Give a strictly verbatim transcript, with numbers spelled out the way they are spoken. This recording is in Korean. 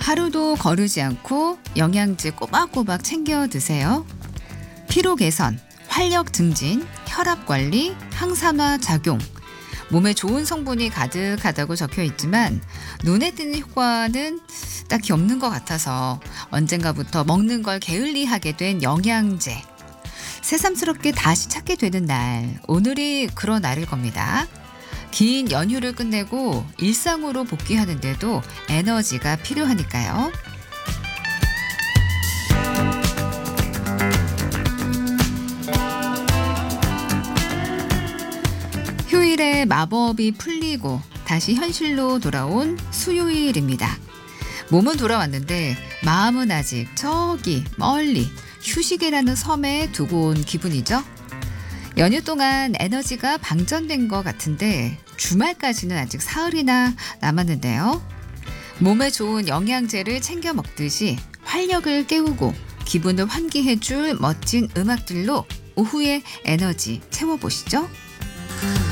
하루도 거르지 않고 영양제 꼬박꼬박 챙겨 드세요. 피로 개선, 활력 증진, 혈압 관리, 항산화 작용. 몸에 좋은 성분이 가득하다고 적혀 있지만 눈에 띄는 효과는 딱히 없는 것 같아서 언젠가부터 먹는 걸 게을리하게 된 영양제. 새삼스럽게 다시 찾게 되는 날, 오늘이 그런 날일 겁니다. 긴 연휴를 끝내고 일상으로 복귀하는데도 에너지가 필요하니까요. 휴일에 마법이 풀리고 다시 현실로 돌아온 수요일입니다. 몸은 돌아왔는데 마음은 아직 저기 멀리 휴식이라는 섬에 두고 온 기분이죠. 연휴 동안 에너지가 방전된 것 같은데 주말까지는 아직 사흘이나 남았는데요. 몸에 좋은 영양제를 챙겨 먹듯이 활력을 깨우고 기분을 환기해줄 멋진 음악들로 오후에 에너지 채워보시죠.